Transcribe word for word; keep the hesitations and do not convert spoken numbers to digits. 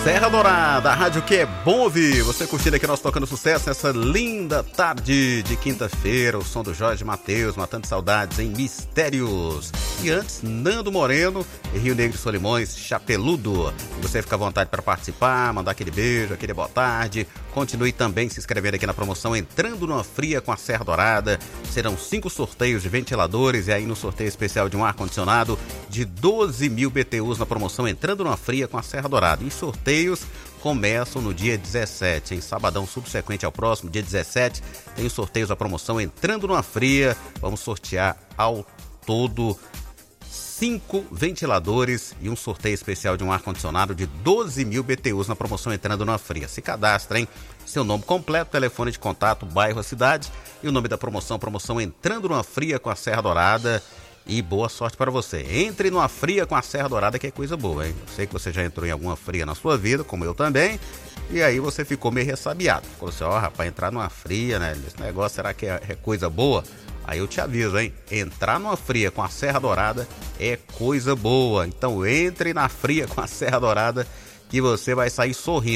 Serra Dourada, a rádio que é bom ouvir. Você curtindo aqui nós tocando sucesso nessa linda tarde de quinta-feira. O som do Jorge Mateus, matando saudades em Mistérios. E antes, Nando Moreno, em Rio Negro e Solimões, Chapeludo. Você fica à vontade para participar, mandar aquele beijo, aquele boa tarde. Continue também se inscrevendo aqui na promoção Entrando numa Fria com a Serra Dourada. Serão cinco sorteios de ventiladores e aí no sorteio especial de um ar-condicionado de doze mil B T Us na promoção Entrando numa Fria com a Serra Dourada. E sorteios começam no dia dezessete, em sabadão subsequente ao próximo, dia dezessete, tem os sorteios da promoção Entrando numa Fria. Vamos sortear ao todo cinco ventiladores e um sorteio especial de um ar-condicionado de doze mil B T Us na promoção Entrando numa Fria. Se cadastra, hein? Seu nome completo, telefone de contato, bairro, a cidade e o nome da promoção, promoção Entrando numa Fria com a Serra Dourada. E boa sorte para você. Entre numa fria com a Serra Dourada, que é coisa boa, hein? Eu sei que você já entrou em alguma fria na sua vida, como eu também, e aí você ficou meio ressabiado. Ficou assim, ó, rapaz, entrar numa fria, né? Esse negócio, será que é, é coisa boa? Aí eu te aviso, hein? Entrar numa fria com a Serra Dourada é coisa boa. Então entre na fria com a Serra Dourada que você vai sair sorrindo.